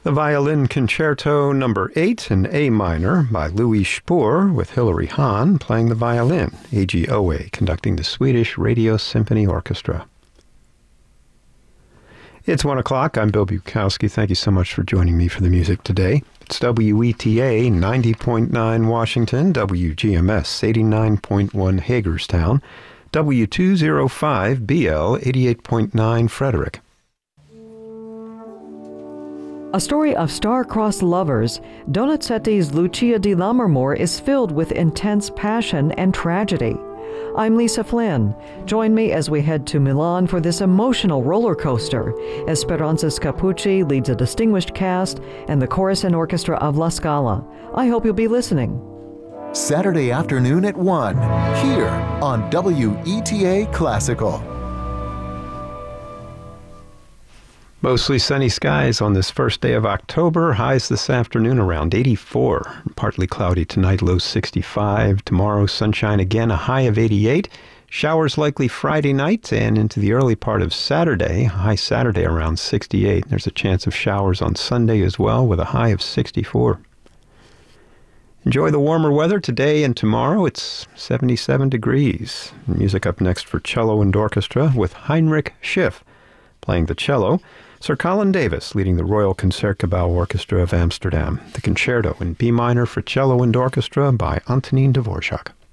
The Violin Concerto No. 8 in A minor by Louis Spohr with Hilary Hahn playing the violin, A.G. Owe conducting the Swedish Radio Symphony Orchestra. It's 1 o'clock. I'm Bill Bukowski. Thank you so much for joining me for the music today. It's WETA 90.9 Washington, WGMS 89.1 Hagerstown, W205BL 88.9 Frederick. A story of star-crossed lovers, Donizetti's Lucia di Lammermoor is filled with intense passion and tragedy. I'm Lisa Flynn. Join me as we head to Milan for this emotional roller coaster. Esperanza Scapucci leads a distinguished cast and the chorus and orchestra of La Scala. I hope you'll be listening. Saturday afternoon at 1, here on WETA Classical. Mostly sunny skies on this first day of October. Highs this afternoon around 84. Partly cloudy tonight, low 65. Tomorrow, sunshine again, a high of 88. Showers likely Friday night and into the early part of Saturday. High Saturday around 68. There's a chance of showers on Sunday as well with a high of 64. Enjoy the warmer weather today and tomorrow. It's 77 degrees. Music up next for cello and orchestra with Heinrich Schiff playing the cello. Sir Colin Davis leading the Royal Concertgebouw Orchestra of Amsterdam. The concerto in B minor for cello and orchestra by Antonin Dvorak.